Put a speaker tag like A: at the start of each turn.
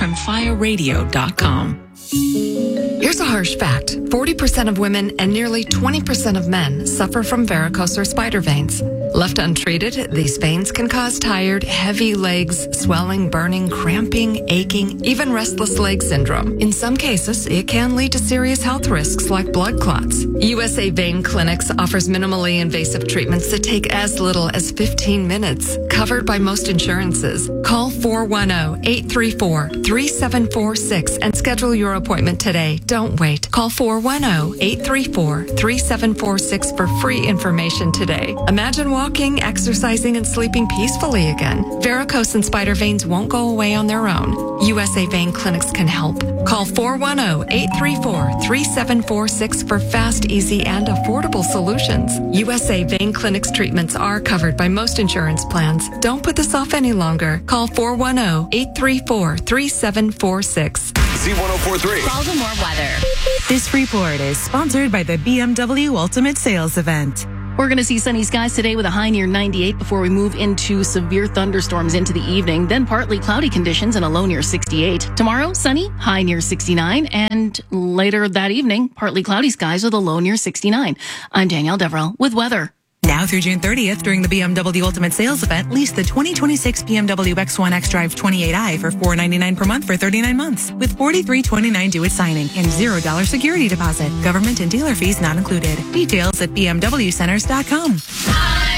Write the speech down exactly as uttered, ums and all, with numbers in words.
A: from fire radio dot com.
B: Here's a harsh fact. forty percent of women and nearly twenty percent of men suffer from varicose or spider veins. Left untreated, these veins can cause tired, heavy legs, swelling, burning, cramping, aching, even restless leg syndrome. In some cases, it can lead to serious health risks like blood clots. U S A Vein Clinics offers minimally invasive treatments that take as little as fifteen minutes, covered by most insurances. Call four one zero, eight three four, three seven four six and schedule your appointment today. Don't wait. Call four one zero, eight three four, three seven four six for free information today. Imagine walking, exercising, and sleeping peacefully again. Varicose and spider veins won't go away on their own. U S A Vein Clinics can help. Call four one zero, eight three four, three seven four six for fast, easy, and affordable solutions. U S A Vein Clinics treatments are covered by most insurance plans. Don't put this off any longer. Call four one zero, eight three four, three seven four six.
C: Z ten forty-three.
D: Baltimore weather.
E: This report is sponsored by the B M W Ultimate Sales Event.
D: We're going to see sunny skies today with a high near ninety-eight before we move into severe thunderstorms into the evening. Then partly cloudy conditions and a low near sixty-eight. Tomorrow, sunny, high near sixty-nine. And later that evening, partly cloudy skies with a low near sixty-nine. I'm Danielle Deverell with weather.
E: Now through June thirtieth, during the B M W Ultimate Sales Event, lease the twenty twenty-six B M W X one X Drive twenty-eight i for four hundred ninety-nine dollars per month for thirty-nine months, with forty-three twenty-nine due at signing and zero dollars security deposit. Government and dealer fees not included. Details at b m w centers dot com.